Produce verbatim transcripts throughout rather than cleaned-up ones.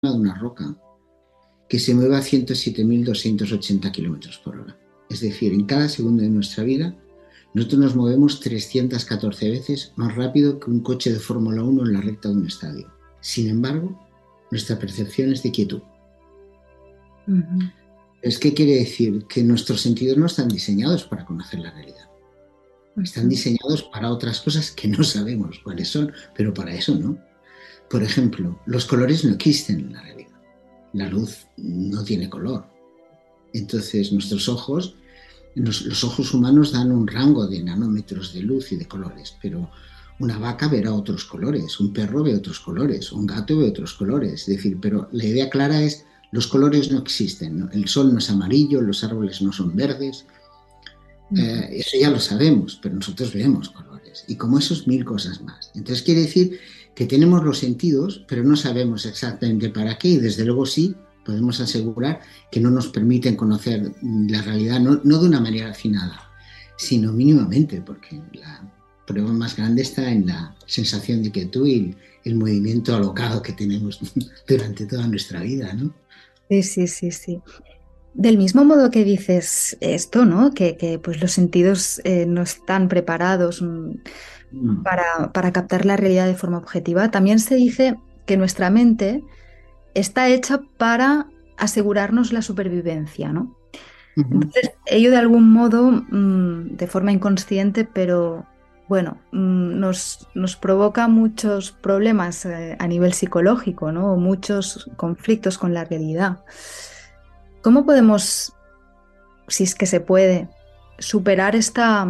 de una roca que se mueve a ciento siete mil doscientos ochenta kilómetros por hora. Es decir, en cada segundo de nuestra vida, nosotros nos movemos trescientas catorce veces más rápido que un coche de Fórmula uno en la recta de un estadio. Sin embargo, nuestra percepción es de quietud. Uh-huh. ¿Es qué quiere decir? Que nuestros sentidos no están diseñados para conocer la realidad. Están diseñados para otras cosas que no sabemos cuáles son, pero para eso no. Por ejemplo, los colores no existen en la realidad. La luz no tiene color. Entonces, nuestros ojos, los, los ojos humanos dan un rango de nanómetros de luz y de colores, pero una vaca verá otros colores, un perro ve otros colores, un gato ve otros colores. Es decir, pero la idea clara es, los colores no existen, ¿no? El sol no es amarillo, los árboles no son verdes. Eh, eso ya lo sabemos, pero nosotros vemos colores. Y como esos, mil cosas más. Entonces quiere decir que tenemos los sentidos, pero no sabemos exactamente para qué, y desde luego sí podemos asegurar que no nos permiten conocer la realidad, no, no de una manera afinada, sino mínimamente, porque la prueba más grande está en la sensación de quietud y el, el movimiento alocado que tenemos durante toda nuestra vida, ¿no? Sí, sí, sí, sí. Del mismo modo que dices esto, ¿no? Que, que pues los sentidos eh, no están preparados mm. para, para captar la realidad de forma objetiva, también se dice que nuestra mente está hecha para asegurarnos la supervivencia, ¿no? Uh-huh. Entonces, ello de algún modo, mmm, de forma inconsciente, pero bueno, mmm, nos, nos provoca muchos problemas eh, a nivel psicológico, ¿no? Muchos conflictos con la realidad. ¿Cómo podemos, si es que se puede, superar esta,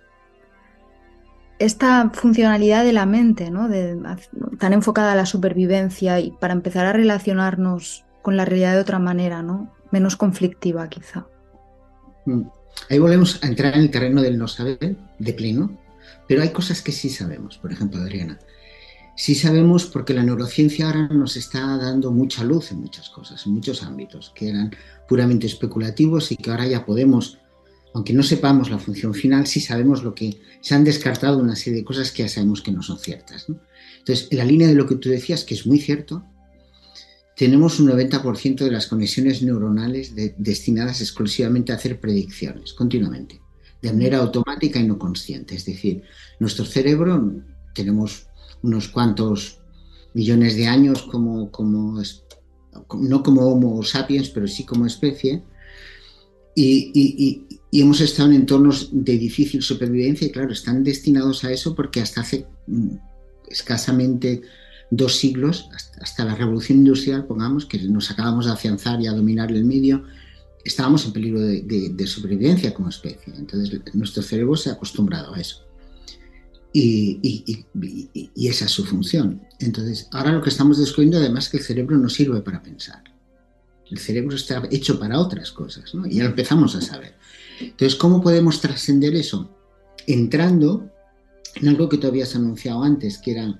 esta funcionalidad de la mente, ¿no? De, tan enfocada a la supervivencia, y para empezar a relacionarnos con la realidad de otra manera, ¿no? Menos conflictiva, quizá? Ahí volvemos a entrar en el terreno del no saber de pleno, pero hay cosas que sí sabemos. Por ejemplo, Adriana, sí sabemos porque la neurociencia ahora nos está dando mucha luz en muchas cosas, en muchos ámbitos que eran puramente especulativos y que ahora ya podemos, aunque no sepamos la función final, sí sabemos lo que se han descartado, una serie de cosas que ya sabemos que no son ciertas, ¿no? Entonces, en la línea de lo que tú decías, que es muy cierto, tenemos un noventa por ciento de las conexiones neuronales de, destinadas exclusivamente a hacer predicciones, continuamente, de manera automática y no consciente. Es decir, nuestro cerebro, tenemos unos cuantos millones de años como, como no como Homo sapiens, pero sí como especie, y, y, y, y hemos estado en entornos de difícil supervivencia y claro, están destinados a eso porque hasta hace escasamente dos siglos, hasta, hasta la revolución industrial, pongamos, que nos acabamos de afianzar y a dominar el medio, estábamos en peligro de, de, de supervivencia como especie. Entonces nuestro cerebro se ha acostumbrado a eso. Y, y, y, y esa es su función. Entonces, ahora lo que estamos descubriendo además es que el cerebro no sirve para pensar. El cerebro está hecho para otras cosas, ¿no? Y ya lo empezamos a saber. Entonces, ¿cómo podemos trascender eso? Entrando en algo que tú habías anunciado antes, que era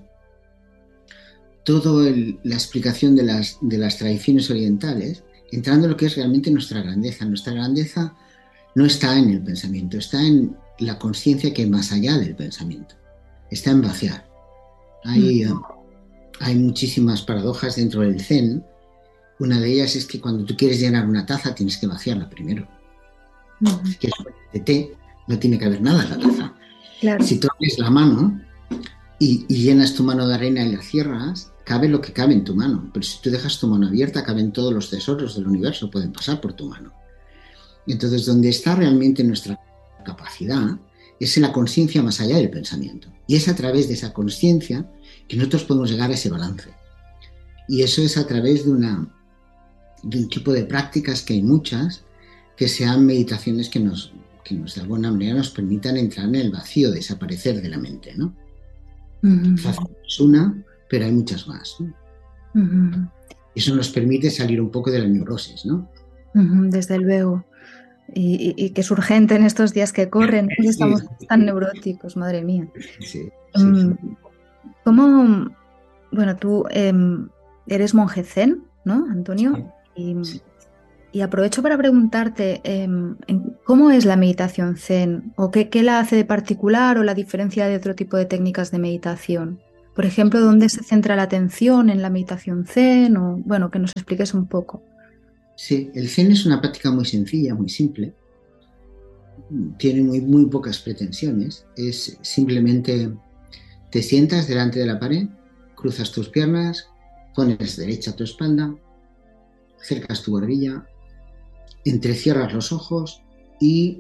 toda la explicación de las, de las tradiciones orientales, entrando en lo que es realmente nuestra grandeza. Nuestra grandeza no está en el pensamiento, está en la conciencia que hay más allá del pensamiento. Está en vaciar. Hay, uh, hay muchísimas paradojas dentro del Zen. Una de ellas es que cuando tú quieres llenar una taza tienes que vaciarla primero. Uh-huh. Si quieres ponerte té, no tiene que haber nada en la taza. Claro. Si tú abres la mano y, y llenas tu mano de arena y la cierras, cabe lo que cabe en tu mano. Pero si tú dejas tu mano abierta, caben todos los tesoros del universo, pueden pasar por tu mano. Entonces, donde está realmente nuestra capacidad es en la conciencia más allá del pensamiento. Y es a través de esa conciencia que nosotros podemos llegar a ese balance. Y eso es a través de, una, de un tipo de prácticas que hay muchas, que sean meditaciones que nos, que nos de alguna manera nos permitan entrar en el vacío, desaparecer de la mente, ¿no? Uh-huh. Fácil es una, pero hay muchas más, ¿no? Uh-huh. Eso nos permite salir un poco de la neurosis, ¿no? Uh-huh, desde luego. Y, y, y que es urgente en estos días que corren, sí, estamos sí. tan neuróticos, madre mía. Sí, sí, um, sí. ¿Cómo, bueno, tú eh, eres monje zen, ¿no, Antonio? Sí. Y, sí. y aprovecho para preguntarte, eh, ¿cómo es la meditación zen? ¿O qué, qué la hace de particular o la diferencia de otro tipo de técnicas de meditación? Por ejemplo, ¿dónde se centra la atención en la meditación zen? O, bueno, que nos expliques un poco. Sí, el zen es una práctica muy sencilla, muy simple. Tiene muy, muy pocas pretensiones. Es simplemente te sientas delante de la pared, cruzas tus piernas, pones derecha tu espalda, acercas tu barbilla, entrecierras los ojos y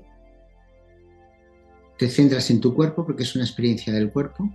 te centras en tu cuerpo porque es una experiencia del cuerpo.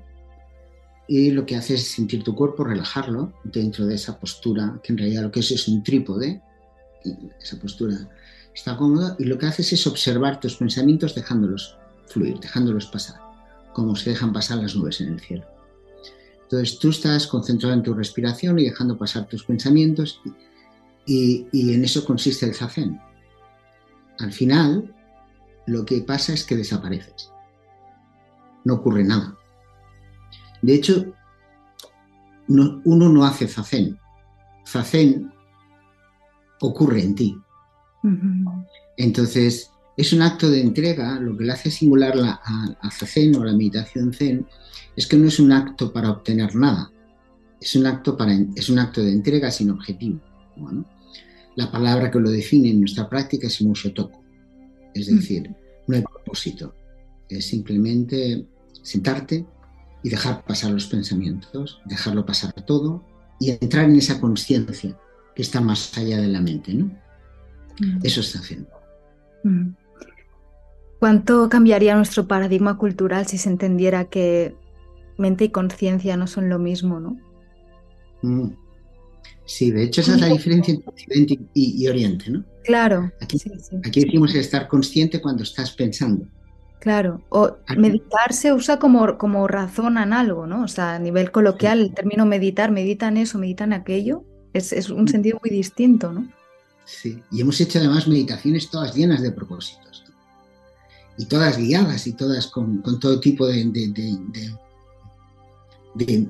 Y lo que hace es sentir tu cuerpo, relajarlo dentro de esa postura, que en realidad lo que es es un trípode. Esa postura está cómoda y lo que haces es observar tus pensamientos dejándolos fluir, dejándolos pasar, como se dejan pasar las nubes en el cielo. Entonces tú estás concentrado en tu respiración y dejando pasar tus pensamientos y, y en eso consiste el zazen. Al final, lo que pasa es que desapareces. No ocurre nada. De hecho, no, uno no hace zazen. Zazen ocurre en ti. Uh-huh. Entonces, es un acto de entrega. Lo que le hace singular la, a, a zazen o la meditación zen es que no es un acto para obtener nada. Es un acto, para, es un acto de entrega sin objetivo. Bueno, la palabra que lo define en nuestra práctica es mushotoku. Es decir, uh-huh. no hay propósito. Es simplemente sentarte y dejar pasar los pensamientos, dejarlo pasar todo y entrar en esa conciencia que está más allá de la mente, ¿no? Mm. Eso está haciendo. Mm. ¿Cuánto cambiaría nuestro paradigma cultural si se entendiera que mente y conciencia no son lo mismo, ¿no? Mm. Sí, de hecho esa es la diferencia entre Occidente y, y Oriente, ¿no? Claro. Aquí, sí, sí. aquí decimos estar consciente cuando estás pensando. Claro, o meditar se usa como, como razonan algo, ¿no? O sea, a nivel coloquial, sí. El término meditar, meditan eso, meditan aquello, es, es un sentido muy distinto, ¿no? Sí, y hemos hecho además meditaciones todas llenas de propósitos, ¿no? Y todas guiadas y todas con, con todo tipo de, de, de, de, de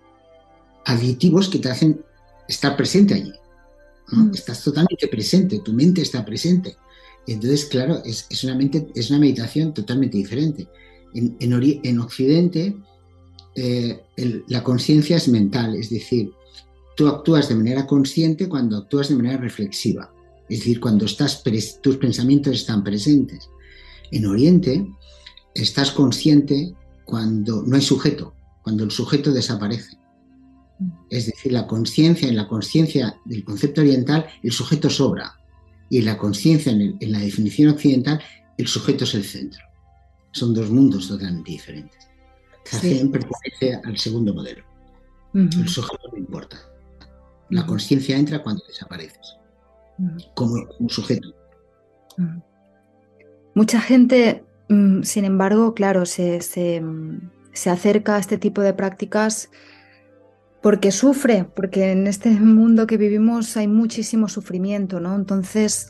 aditivos que te hacen estar presente allí, ¿no? Mm. Estás totalmente presente, tu mente está presente. Entonces, claro, es, es, una, mente, es una meditación totalmente diferente. En, en, ori, en Occidente, eh, el, la conciencia es mental, es decir, tú actúas de manera consciente cuando actúas de manera reflexiva, es decir, cuando estás tus pensamientos están presentes. En Oriente, estás consciente cuando no hay sujeto, cuando el sujeto desaparece. Es decir, la conciencia, en la conciencia del concepto oriental, el sujeto sobra. Y en la conciencia, en, en la definición occidental, el sujeto es el centro. Son dos mundos totalmente diferentes. Zazen sí. pertenece al segundo modelo. Uh-huh. El sujeto no importa. La uh-huh. conciencia entra cuando desapareces, uh-huh. como un sujeto. Uh-huh. Mucha gente, mm, sin embargo, claro, se, se, se acerca a este tipo de prácticas porque sufre, porque en este mundo que vivimos hay muchísimo sufrimiento, ¿no? Entonces,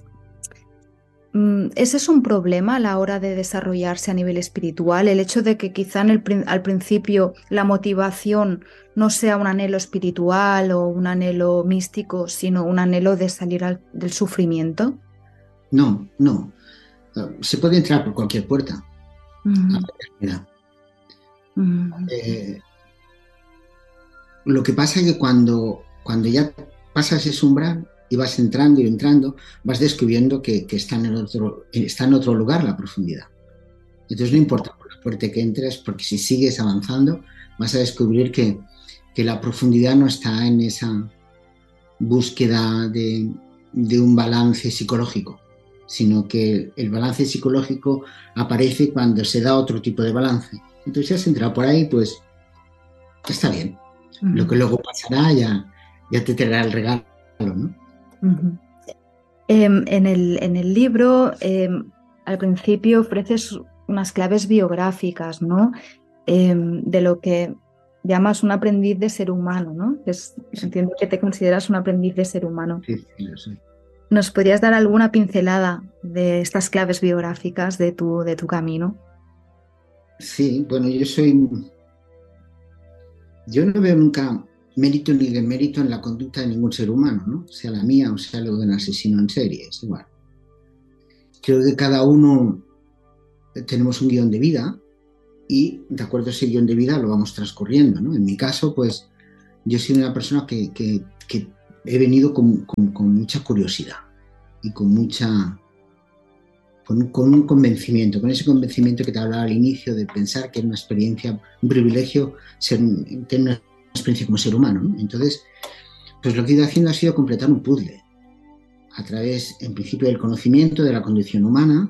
¿ese es un problema a la hora de desarrollarse a nivel espiritual? El hecho de que quizá en el, al principio la motivación no sea un anhelo espiritual o un anhelo místico, sino un anhelo de salir al, del sufrimiento. No, no. Se puede entrar por cualquier puerta. Uh-huh. Uh-huh. Eh, lo que pasa es que cuando, cuando ya pasas ese umbral y vas entrando y entrando, vas descubriendo que, que está, en el otro, está en otro lugar la profundidad. Entonces no importa por la puerta que entres, porque si sigues avanzando, vas a descubrir que, que la profundidad no está en esa búsqueda de, de un balance psicológico, sino que el balance psicológico aparece cuando se da otro tipo de balance. Entonces, si has entrado por ahí, pues está bien. Uh-huh. Lo que luego pasará ya, ya te traerá el regalo, ¿no? Uh-huh. Eh, en, el, en el libro, eh, al principio ofreces unas claves biográficas, ¿no? Eh, de lo que llamas un aprendiz de ser humano, ¿no? Es, sí. Entiendo que te consideras un aprendiz de ser humano. Sí, sí, lo soy. ¿Nos podrías dar alguna pincelada de estas claves biográficas de tu, de tu camino? Sí, bueno, yo soy... Yo no veo nunca mérito ni demérito en la conducta de ningún ser humano, ¿no? Sea la mía o sea lo de un asesino en serie, es igual. Creo que cada uno tenemos un guión de vida y de acuerdo a ese guión de vida lo vamos transcurriendo, ¿no? En mi caso, pues yo soy una persona que, que, que he venido con, con, con mucha curiosidad y con mucha... Con, con un convencimiento, con ese convencimiento que te hablaba al inicio de pensar que es una experiencia, un privilegio ser, tener una experiencia como ser humano, ¿no? Entonces, pues lo que he ido haciendo ha sido completar un puzzle a través, en principio, del conocimiento de la condición humana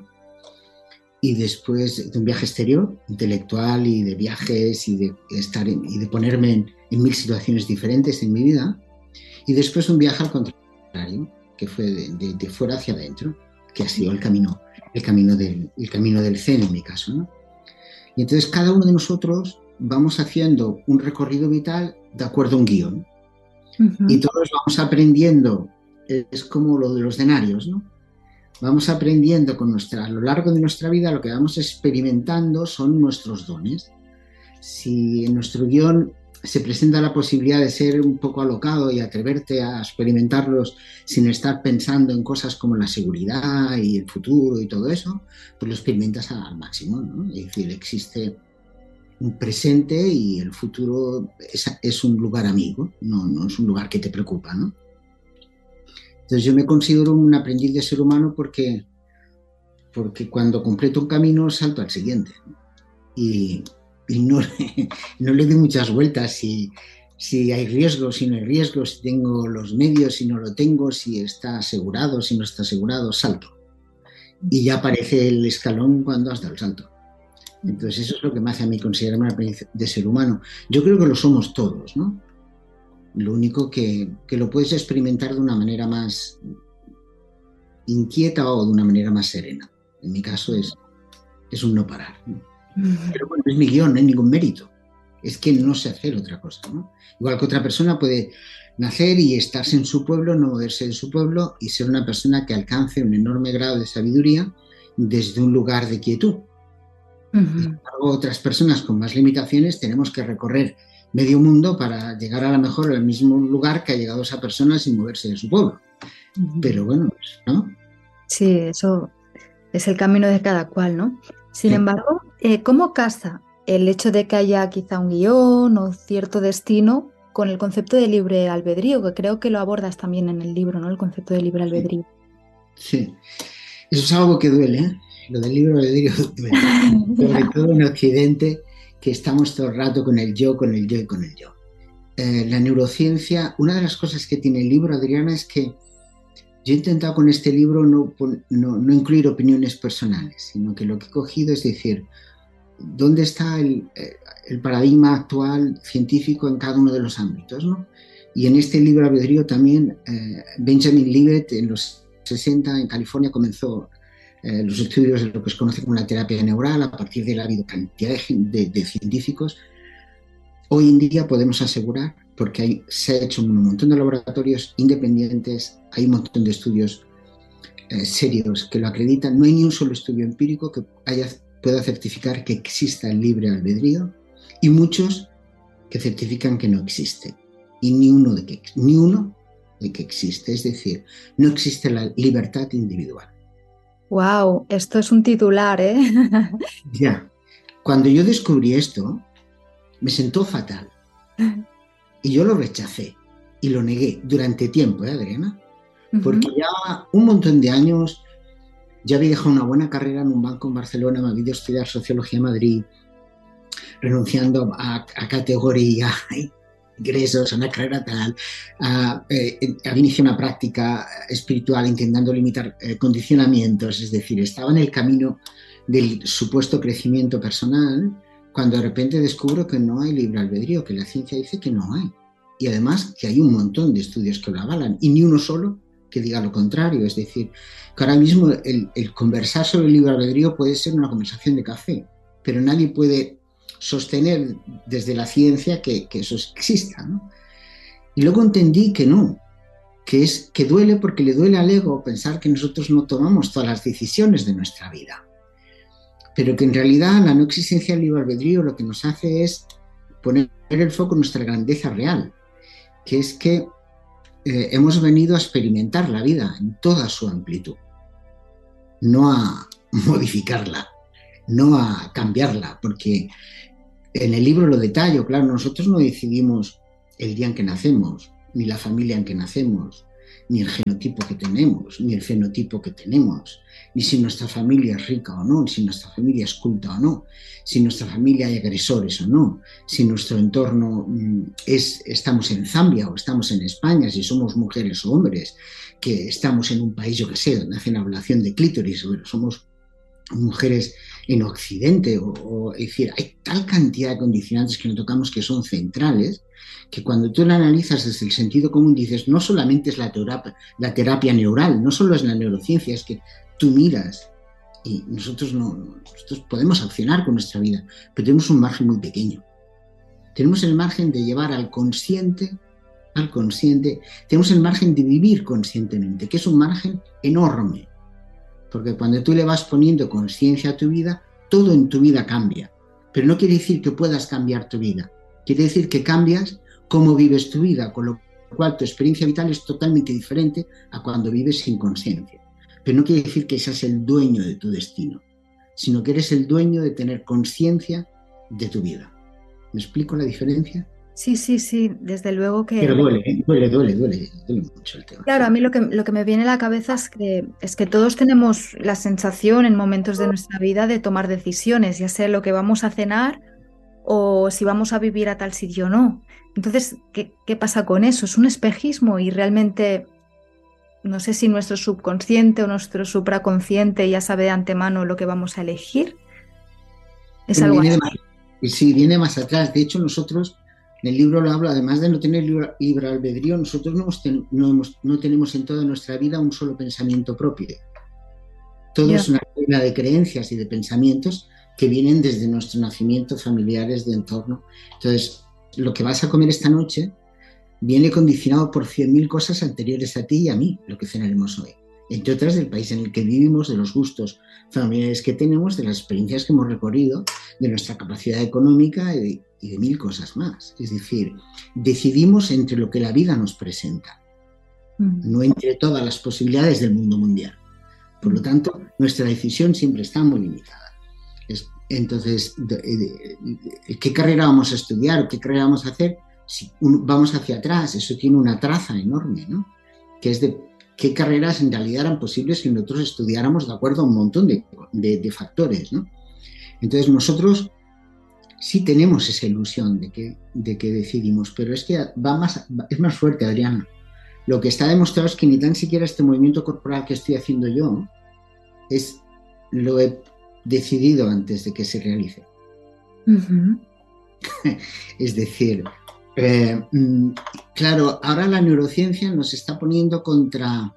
y después de un viaje exterior, intelectual y de viajes y de, estar en, y de ponerme en, en mil situaciones diferentes en mi vida, y después un viaje al contrario, que fue de, de, de fuera hacia adentro, que ha sido el camino, el camino, del, el camino del Zen en mi caso, ¿no? Y entonces cada uno de nosotros vamos haciendo un recorrido vital de acuerdo a un guión. Uh-huh. Y todos vamos aprendiendo, es como lo de los denarios, ¿no? Vamos aprendiendo con nuestra, a lo largo de nuestra vida, lo que vamos experimentando son nuestros dones. Si en nuestro guión se presenta la posibilidad de ser un poco alocado y atreverte a experimentarlos sin estar pensando en cosas como la seguridad y el futuro y todo eso, pues lo experimentas al máximo, ¿no? Es decir, existe un presente y el futuro es, es un lugar amigo, no, no es un lugar que te preocupa, ¿no? Entonces yo me considero un aprendiz de ser humano porque, porque cuando completo un camino salto al siguiente, ¿no? Y, y no, no le doy muchas vueltas si, si hay riesgo, si no hay riesgo, si tengo los medios, si no lo tengo, si está asegurado, si no está asegurado, salto. Y ya aparece el escalón cuando has dado el salto. Entonces eso es lo que me hace a mí considerarme un aprendiz de ser humano. Yo creo que lo somos todos, ¿no? Lo único que, que lo puedes experimentar de una manera más inquieta o de una manera más serena. En mi caso es, es un no parar, ¿no? Pero bueno, es mi guión, no hay ningún mérito. Es que no sé hacer otra cosa, ¿no? Igual que otra persona puede nacer y estarse en su pueblo, no moverse de su pueblo y ser una persona que alcance un enorme grado de sabiduría desde un lugar de quietud. Uh-huh. Sin embargo, otras personas con más limitaciones tenemos que recorrer medio mundo para llegar a lo mejor al mismo lugar que ha llegado esa persona sin moverse de su pueblo. Uh-huh. Pero bueno, ¿no? Sí, eso es el camino de cada cual, ¿no? Sin sí. embargo, eh, ¿cómo casa el hecho de que haya quizá un guión o cierto destino con el concepto de libre albedrío, que creo que lo abordas también en el libro, ¿no? El concepto de libre albedrío. Sí, sí. Eso es algo que duele, ¿eh? Lo del libre albedrío duele. Sobre todo en Occidente, que estamos todo el rato con el yo, con el yo y con el yo. Eh, la neurociencia, una de las cosas que tiene el libro, Adriana, es que yo he intentado con este libro no, no, no incluir opiniones personales, sino que lo que he cogido es decir, ¿dónde está el, el paradigma actual científico en cada uno de los ámbitos, ¿no? Y en este libre albedrío también eh, Benjamin Libet en los sesenta en California comenzó eh, los estudios de lo que se conoce como la terapia neural. A partir de él ha habido cantidad de, de, de científicos. Hoy en día podemos asegurar, porque hay, se ha hecho un montón de laboratorios independientes, hay un montón de estudios eh, serios que lo acreditan, no hay ni un solo estudio empírico que haya, pueda certificar que exista el libre albedrío y muchos que certifican que no existe, y ni uno de que, ni uno de que existe, es decir, no existe la libertad individual. ¡Wow! Esto es un titular, ¿eh? Ya. Cuando yo descubrí esto, me sentó fatal. Y yo lo rechacé y lo negué durante tiempo, ¿eh, Adriana? Porque uh-huh. ya un montón de años ya había dejado una buena carrera en un banco en Barcelona, me había ido a estudiar Sociología en Madrid, renunciando a, a categoría, ingresos, a una carrera tal, a, eh, había iniciado una práctica espiritual intentando limitar eh, condicionamientos, es decir, estaba en el camino del supuesto crecimiento personal, cuando de repente descubro que no hay libre albedrío, que la ciencia dice que no hay. Y además que hay un montón de estudios que lo avalan, y ni uno solo que diga lo contrario. Es decir, que ahora mismo el, el conversar sobre el libre albedrío puede ser una conversación de café, pero nadie puede sostener desde la ciencia que, que eso exista, ¿no? Y luego entendí que no, que, es, que duele porque le duele al ego pensar que nosotros no tomamos todas las decisiones de nuestra vida. Pero que en realidad la no existencia del libre albedrío lo que nos hace es poner el foco en nuestra grandeza real, que es que eh, hemos venido a experimentar la vida en toda su amplitud, no a modificarla no a cambiarla, porque en el libro lo detallo, claro, nosotros no decidimos el día en que nacemos, ni la familia en que nacemos, ni el genotipo que tenemos, ni el fenotipo que tenemos, ni si nuestra familia es rica o no, si nuestra familia es culta o no, si nuestra familia hay agresores o no, si nuestro entorno es, estamos en Zambia o estamos en España, si somos mujeres o hombres, que estamos en un país, yo que sé, donde hacen ablación de clítoris, o somos mujeres en Occidente, o, o es decir, hay tal cantidad de condicionantes que no tocamos que son centrales, que cuando tú la analizas desde el sentido común dices, no solamente es la terapia, la terapia neural, no solo es la neurociencia, es que tú miras y nosotros, no, nosotros podemos accionar con nuestra vida, pero tenemos un margen muy pequeño. Tenemos el margen de llevar al consciente, al consciente, tenemos el margen de vivir conscientemente, que es un margen enorme, porque cuando tú le vas poniendo conciencia a tu vida, todo en tu vida cambia, pero no quiere decir que puedas cambiar tu vida, quiere decir que cambias cómo vives tu vida, con lo cual tu experiencia vital es totalmente diferente a cuando vives sin conciencia. Pero no quiere decir que seas el dueño de tu destino, sino que eres el dueño de tener conciencia de tu vida. ¿Me explico la diferencia? Sí, sí, sí, desde luego que... Pero duele, ¿eh? duele, duele, duele, duele mucho el tema. Claro, a mí lo que, lo que me viene a la cabeza es que, es que todos tenemos la sensación en momentos de nuestra vida de tomar decisiones, ya sea lo que vamos a cenar o si vamos a vivir a tal sitio o no. Entonces, ¿qué, qué pasa con eso? Es un espejismo y realmente no sé si nuestro subconsciente o nuestro supraconsciente ya sabe de antemano lo que vamos a elegir. Es algo viene así. Más, sí, viene más atrás. De hecho, nosotros, en el libro lo hablo, además de no tener libre, libre albedrío, nosotros no, hemos ten, no, hemos, no tenemos en toda nuestra vida un solo pensamiento propio. Todo yeah. es una cadena de creencias y de pensamientos que vienen desde nuestro nacimiento, familiares, de entorno. Entonces, lo que vas a comer esta noche viene condicionado por cien mil cosas anteriores a ti y a mí, lo que cenaremos hoy. Entre otras, del país en el que vivimos, de los gustos familiares que tenemos, de las experiencias que hemos recorrido, de nuestra capacidad económica y de, y de mil cosas más. Es decir, decidimos entre lo que la vida nos presenta, mm. no entre todas las posibilidades del mundo mundial. Por lo tanto, nuestra decisión siempre está muy limitada. Es, entonces, de, de, de, ¿qué carrera vamos a estudiar o qué carrera vamos a hacer? Si un, vamos hacia atrás, eso tiene una traza enorme, ¿no? Que es de qué carreras en realidad eran posibles si nosotros estudiáramos de acuerdo a un montón de, de, de factores, ¿no? Entonces nosotros sí tenemos esa ilusión de que, de que decidimos, pero es que va más, es más fuerte, Adriana. Lo que está demostrado es que ni tan siquiera este movimiento corporal que estoy haciendo yo es lo he decidido antes de que se realice. Uh-huh. Es decir, eh, claro, ahora la neurociencia nos está poniendo contra,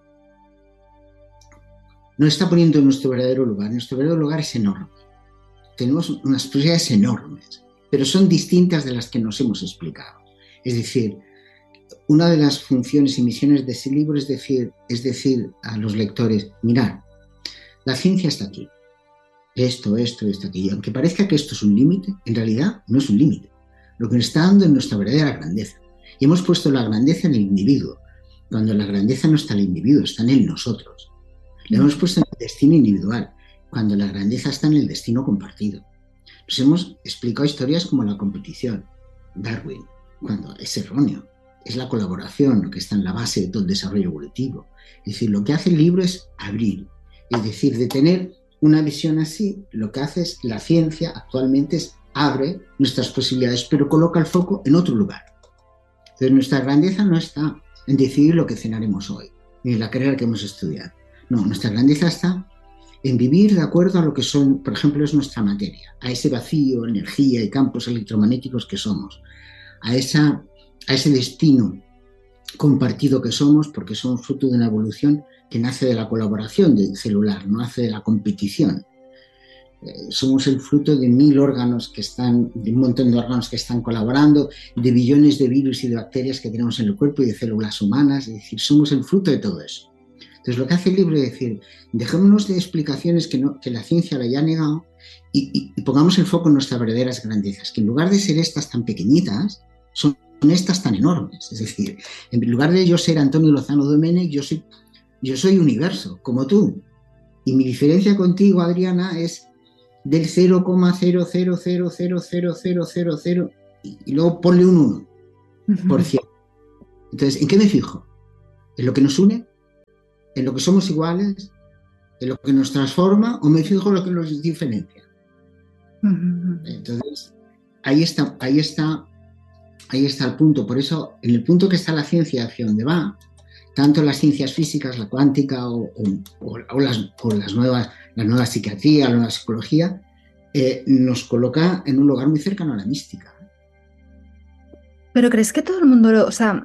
nos está poniendo en nuestro verdadero lugar. Nuestro verdadero lugar es enorme. Tenemos unas posibilidades enormes, pero son distintas de las que nos hemos explicado. Es decir, una de las funciones y misiones de ese libro es decir, es decir a los lectores, mirad, la ciencia está aquí. Esto, esto, esto, aquí. Y aunque parezca que esto es un límite, en realidad no es un límite. Lo que nos está dando es nuestra verdadera grandeza. Y hemos puesto la grandeza en el individuo, cuando la grandeza no está en el individuo, está en nosotros. La hemos puesto en el destino individual, cuando la grandeza está en el destino compartido. Nos hemos explicado historias como la competición, Darwin, cuando es erróneo. Es la colaboración lo que está en la base de todo el desarrollo evolutivo. Es decir, lo que hace el libro es abrir. Es decir, de tener una visión así, lo que hace es la ciencia actualmente es abre nuestras posibilidades, pero coloca el foco en otro lugar. Entonces, nuestra grandeza no está en decidir lo que cenaremos hoy, ni en la carrera que hemos estudiado. No, nuestra grandeza está en vivir de acuerdo a lo que son, por ejemplo, es nuestra materia, a ese vacío, energía y campos electromagnéticos que somos, a, esa, a ese destino compartido que somos, porque somos fruto de una evolución que nace de la colaboración celular, no nace de la competición. Eh, somos el fruto de mil órganos que están, de un montón de órganos que están colaborando, de billones de virus y de bacterias que tenemos en el cuerpo y de células humanas, es decir, somos el fruto de todo eso. Entonces, lo que hace el libro es decir, dejémonos de explicaciones que, no, que la ciencia la haya negado y, y, y pongamos el foco en nuestras verdaderas grandezas, que en lugar de ser estas tan pequeñitas, son estas tan enormes. Es decir, en lugar de yo ser Antonio Lozano Domenech, yo soy, yo soy universo, como tú. Y mi diferencia contigo, Adriana, es del cero coma cero cero cero cero cero cero cero cero y, y luego ponle un uno por cien. Entonces, ¿en qué me fijo? ¿En lo que nos une? ¿En lo que somos iguales? ¿En lo que nos transforma? ¿O me fijo en lo que nos diferencia? Entonces, ahí está, ahí está, ahí está el punto. Por eso, en el punto que está la ciencia hacia donde va, tanto las ciencias físicas, la cuántica o, o, o, las, o las nuevas, la nueva psiquiatría, la nueva psicología, eh, nos coloca en un lugar muy cercano a la mística. Pero ¿crees que todo el mundo lo, o sea,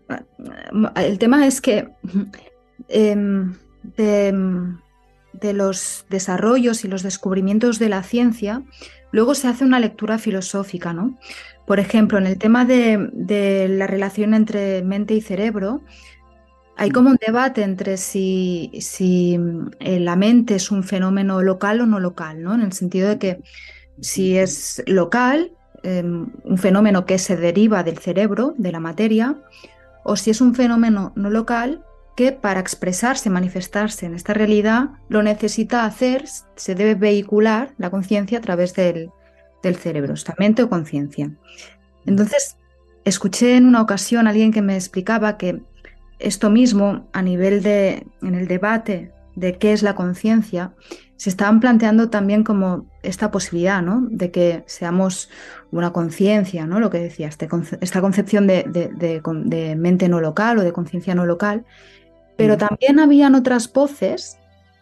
el tema es que eh, de, de los desarrollos y los descubrimientos de la ciencia, luego se hace una lectura filosófica, ¿no? Por ejemplo, en el tema de, de la relación entre mente y cerebro, hay como un debate entre si, si la mente es un fenómeno local o no local, ¿no? En el sentido de que si es local, eh, un fenómeno que se deriva del cerebro, de la materia, o si es un fenómeno no local que para expresarse, manifestarse en esta realidad, lo necesita hacer, se debe vehicular la conciencia a través del, del cerebro, esta mente o conciencia. Entonces, escuché en una ocasión a alguien que me explicaba que esto mismo, a nivel de, en el debate de qué es la conciencia, se estaban planteando también como esta posibilidad, ¿no? De que seamos una conciencia, ¿no? Lo que decía, este conce- esta concepción de, de, de, de mente no local o de conciencia no local, pero mm. también habían otras voces,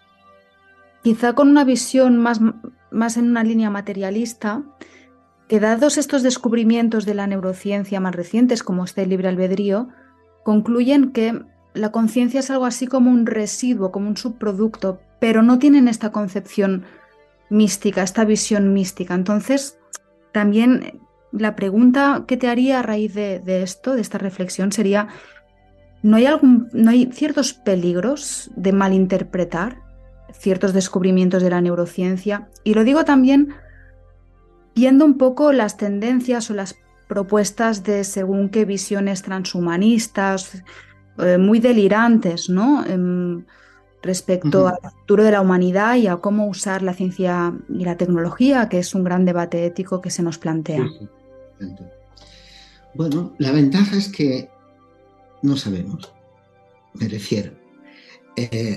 quizá con una visión más, más en una línea materialista, que dados estos descubrimientos de la neurociencia más recientes, como este libre albedrío, concluyen que la conciencia es algo así como un residuo, como un subproducto, pero no tienen esta concepción mística, esta visión mística. Entonces, también la pregunta que te haría a raíz de, de esto, de esta reflexión, sería, ¿no hay, algún, ¿no hay ciertos peligros de malinterpretar ciertos descubrimientos de la neurociencia? Y lo digo también viendo un poco las tendencias o las propuestas de según qué visiones transhumanistas, eh, muy delirantes, ¿no? Eh, respecto uh-huh. al futuro de la humanidad y a cómo usar la ciencia y la tecnología, que es un gran debate ético que se nos plantea. Sí, sí. Bueno, la ventaja es que no sabemos, me refiero. Eh,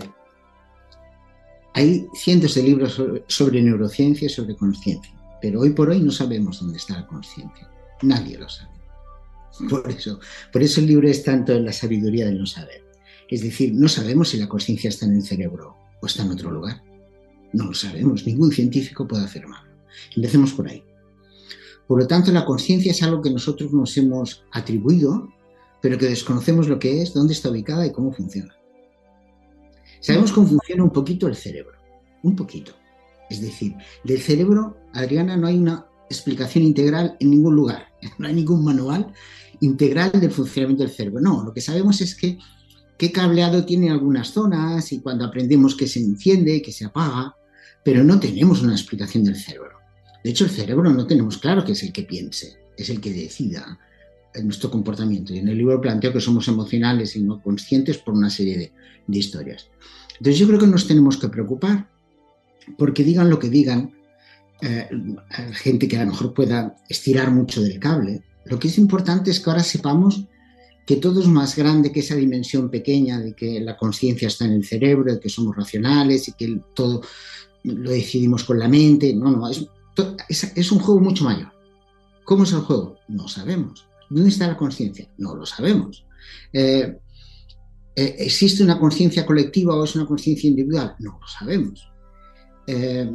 hay cientos de libros sobre, sobre neurociencia y sobre conciencia, pero hoy por hoy no sabemos dónde está la conciencia. Nadie lo sabe. Por eso, por eso el libro es tanto en la sabiduría del no saber. Es decir, no sabemos si la conciencia está en el cerebro o está en otro lugar. No lo sabemos, ningún científico puede afirmarlo. Empecemos por ahí. Por lo tanto, la conciencia es algo que nosotros nos hemos atribuido, pero que desconocemos lo que es, dónde está ubicada y cómo funciona. Sabemos cómo funciona un poquito el cerebro, un poquito. Es decir, del cerebro, Adriana, no hay una explicación integral en ningún lugar. No hay ningún manual integral del funcionamiento del cerebro. No, lo que sabemos es que qué cableado tiene algunas zonas y cuando aprendemos que se enciende, que se apaga, pero no tenemos una explicación del cerebro. De hecho, el cerebro no tenemos claro que es el que piense, es el que decida nuestro comportamiento. Y en el libro planteo que somos emocionales y no conscientes por una serie de, de historias. Entonces yo creo que nos tenemos que preocupar porque digan lo que digan, eh, gente que a lo mejor pueda estirar mucho del cable. Lo que es importante es que ahora sepamos que todo es más grande que esa dimensión pequeña de que la conciencia está en el cerebro, de que somos racionales y que todo lo decidimos con la mente. No, no, es, es, es un juego mucho mayor. ¿Cómo es el juego? No sabemos. ¿Dónde está la conciencia? No lo sabemos. Eh, eh, ¿Existe una conciencia colectiva o es una conciencia individual? No lo sabemos. Eh,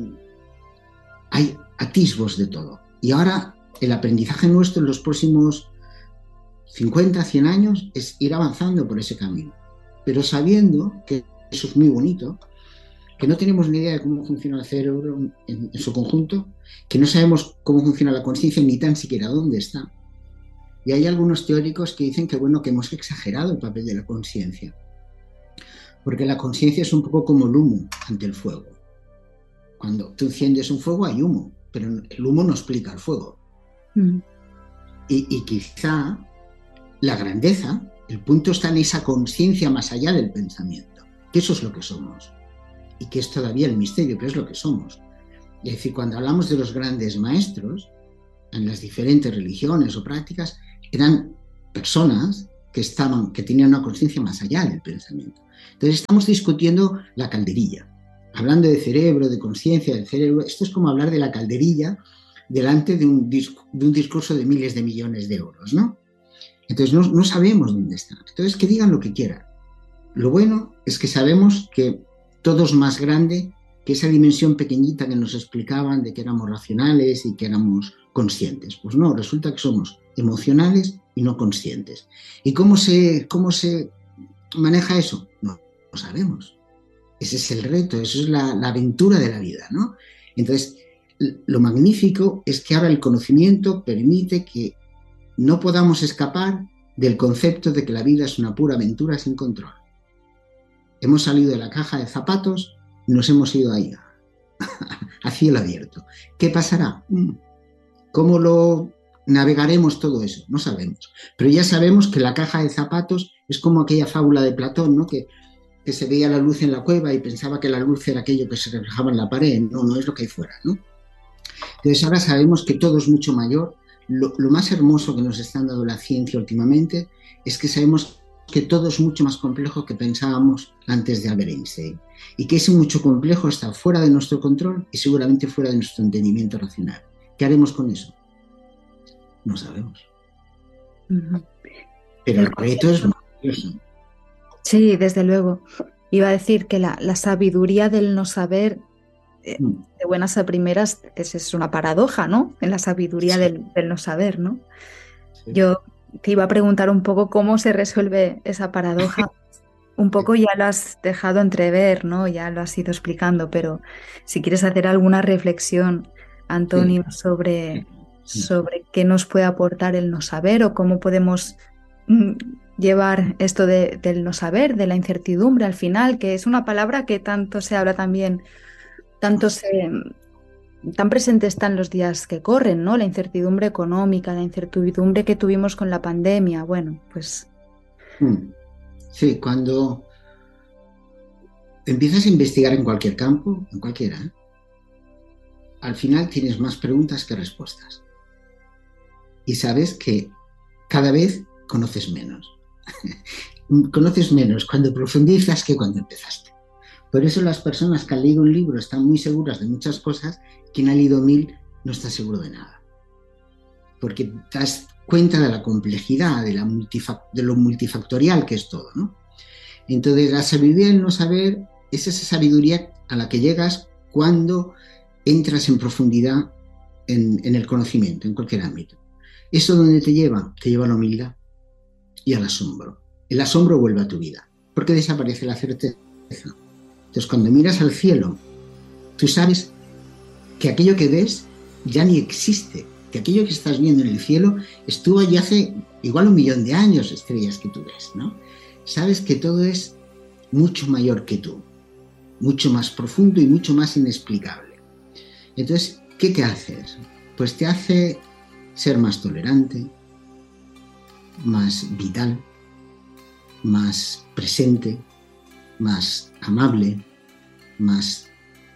hay atisbos de todo. Y ahora el aprendizaje nuestro en los próximos cincuenta, cien años es ir avanzando por ese camino, pero sabiendo que eso es muy bonito, que no tenemos ni idea de cómo funciona el cerebro en, en su conjunto, que no sabemos cómo funciona la conciencia ni tan siquiera dónde está. Y hay algunos teóricos que dicen que, bueno, que hemos exagerado el papel de la conciencia, porque la conciencia es un poco como el humo ante el fuego. Cuando tú enciendes un fuego hay humo, pero el humo no explica el fuego. Mm. Y, y quizá la grandeza, el punto está en esa conciencia más allá del pensamiento, que eso es lo que somos, y que es todavía el misterio, que es lo que somos. Es decir, cuando hablamos de los grandes maestros, en las diferentes religiones o prácticas, eran personas que, estaban, que tenían una conciencia más allá del pensamiento. Entonces estamos discutiendo la calderilla. Hablando de cerebro, de conciencia del cerebro, esto es como hablar de la calderilla delante de un, disc, de un discurso de miles de millones de euros, ¿no? Entonces no, no sabemos dónde están. Entonces que digan lo que quieran. Lo bueno es que sabemos que todo es más grande que esa dimensión pequeñita que nos explicaban de que éramos racionales y que éramos conscientes. Pues no, resulta que somos emocionales y no conscientes. ¿Y cómo se, cómo se maneja eso? No lo sabemos. Ese es el reto, eso es la, la aventura de la vida, ¿no? Entonces, lo magnífico es que ahora el conocimiento permite que no podamos escapar del concepto de que la vida es una pura aventura sin control. Hemos salido de la caja de zapatos y nos hemos ido ahí, a cielo abierto. ¿Qué pasará? ¿Cómo lo navegaremos todo eso? No sabemos. Pero ya sabemos que la caja de zapatos es como aquella fábula de Platón, ¿no? Que, que se veía la luz en la cueva y pensaba que la luz era aquello que se reflejaba en la pared. No, no es lo que hay fuera, ¿no? Entonces ahora sabemos que todo es mucho mayor. Lo, lo más hermoso que nos está dando la ciencia últimamente es que sabemos que todo es mucho más complejo que pensábamos antes de Albert Einstein, y que ese mucho complejo está fuera de nuestro control y seguramente fuera de nuestro entendimiento racional. ¿Qué haremos con eso? No sabemos. Uh-huh. Pero el, el reto es maravilloso. Sí, desde luego. Iba a decir que la, la sabiduría del no saber, eh, mm. de buenas a primeras, es, es una paradoja, ¿no? En la sabiduría sí. del, del no saber, ¿no? Sí. Yo te iba a preguntar un poco cómo se resuelve esa paradoja. Un poco ya lo has dejado entrever, ¿no? Ya lo has ido explicando, pero si quieres hacer alguna reflexión, Antonio, sí. sobre, sí. sobre qué nos puede aportar el no saber o cómo podemos mm, llevar esto de, del no saber, de la incertidumbre al final, que es una palabra que tanto se habla también, tanto se... tan presente está en los días que corren, ¿no? La incertidumbre económica, la incertidumbre que tuvimos con la pandemia, bueno, pues... Sí, cuando empiezas a investigar en cualquier campo, en cualquiera, ¿eh? Al final tienes más preguntas que respuestas. Y sabes que cada vez conoces menos. Conoces menos cuando profundizas que cuando empezaste. Por eso las personas que han leído un libro están muy seguras de muchas cosas, quien ha leído mil no está seguro de nada. Porque te das cuenta de la complejidad, de, la multifac- de lo multifactorial que es todo, ¿no? Entonces la sabiduría del no saber es esa sabiduría a la que llegas cuando entras en profundidad en, en el conocimiento, en cualquier ámbito. ¿Eso dónde te lleva? Te lleva a la humildad y al asombro. El asombro vuelve a tu vida, porque desaparece la certeza. Entonces, cuando miras al cielo, tú sabes que aquello que ves ya ni existe, que aquello que estás viendo en el cielo estuvo allí hace igual un millón de años, estrellas que tú ves, ¿no? Sabes que todo es mucho mayor que tú, mucho más profundo y mucho más inexplicable. Entonces, ¿qué te hace eso? Pues te hace ser más tolerante, más vital, más presente, más amable, más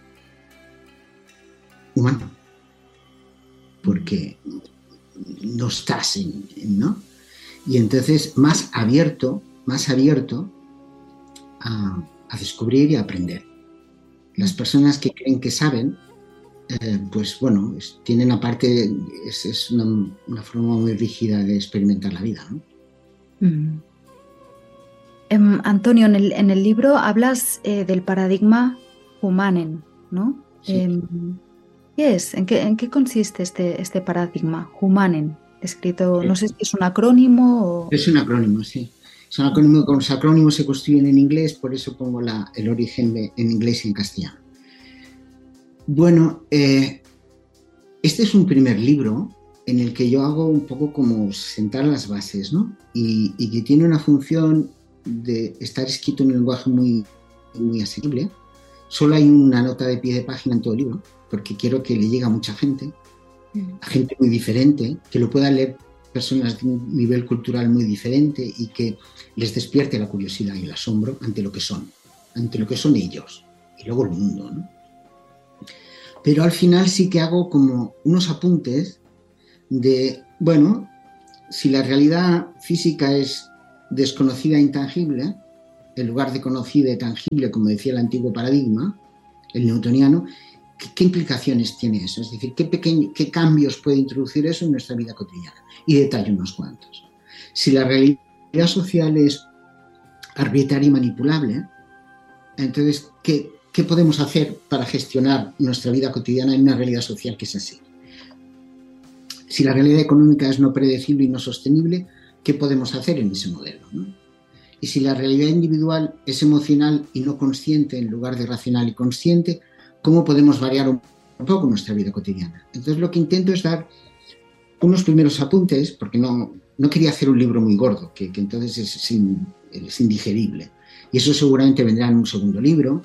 humano, porque no estás en, en, ¿no? Y entonces más abierto, más abierto a, a descubrir y a aprender. Las personas que creen que saben, eh, pues bueno, es, tienen aparte, es, es una, una forma muy rígida de experimentar la vida, ¿no? Mm. Um, Antonio, en el, en el libro hablas eh, del paradigma Humanen, ¿no? Sí. Eh, ¿Qué es? ¿En qué, en qué consiste este, este paradigma Humanen? Escrito, sí. No sé si es un acrónimo o... Es un acrónimo, sí. Es un acrónimo, con los acrónimos se construyen en inglés, por eso pongo la, el origen de, en inglés y en castellano. Bueno, eh, este es un primer libro en el que yo hago un poco como sentar las bases, ¿no? Y, y que tiene una función de estar escrito en un lenguaje muy, muy asequible. Solo hay una nota de pie de página en todo el libro, porque quiero que le llegue a mucha gente, a gente muy diferente, que lo pueda leer personas de un nivel cultural muy diferente y que les despierte la curiosidad y el asombro ante lo que son, ante lo que son ellos y luego el mundo, ¿no? pero al final sí que hago como unos apuntes de, bueno, si la realidad física es desconocida e intangible, en lugar de conocida y tangible, como decía el antiguo paradigma, el newtoniano, ¿qué, qué implicaciones tiene eso? Es decir, ¿qué, pequeño, ¿qué cambios puede introducir eso en nuestra vida cotidiana? Y detallo unos cuantos. Si la realidad social es arbitraria y manipulable, entonces, ¿qué, ¿qué podemos hacer para gestionar nuestra vida cotidiana en una realidad social que es así? Si la realidad económica es no predecible y no sostenible, ¿qué podemos hacer en ese modelo, ¿no? Y si la realidad individual es emocional y no consciente en lugar de racional y consciente, ¿cómo podemos variar un poco nuestra vida cotidiana? Entonces lo que intento es dar unos primeros apuntes, porque no, no quería hacer un libro muy gordo, que, que entonces es, es, in, es indigerible. Y eso seguramente vendrá en un segundo libro.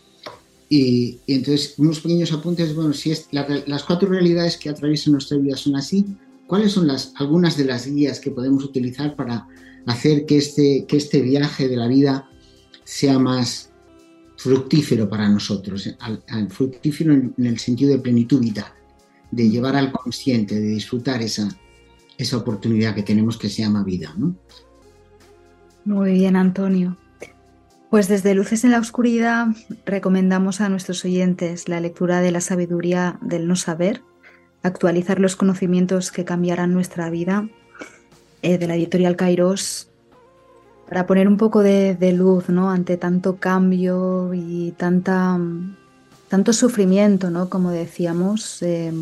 Y, y entonces unos pequeños apuntes, bueno, si es, la, las cuatro realidades que atraviesan nuestra vida son así, ¿cuáles son las, algunas de las guías que podemos utilizar para hacer que este, que este viaje de la vida sea más fructífero para nosotros, al, al fructífero en, en el sentido de plenitud vital, de llevar al consciente, de disfrutar esa, esa oportunidad que tenemos que se llama vida, ¿no? Muy bien, Antonio. Pues desde Luces en la Oscuridad recomendamos a nuestros oyentes la lectura de La sabiduría del no saber, actualizar los conocimientos que cambiarán nuestra vida, eh, de la editorial Kairos, para poner un poco de, de luz, ¿no?, ante tanto cambio y tanta, tanto sufrimiento, ¿no?, como decíamos, eh,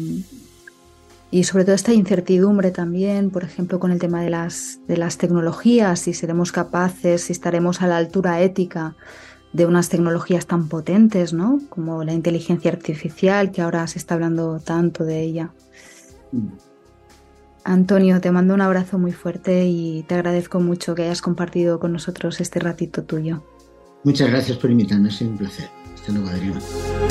y sobre todo esta incertidumbre también, por ejemplo, con el tema de las, de las tecnologías, si seremos capaces, si estaremos a la altura ética de unas tecnologías tan potentes, ¿no?, como la inteligencia artificial, que ahora se está hablando tanto de ella. Mm. Antonio, te mando un abrazo muy fuerte y te agradezco mucho que hayas compartido con nosotros este ratito tuyo. Muchas gracias por invitarme, ha sido un placer. Hasta luego, Adriana.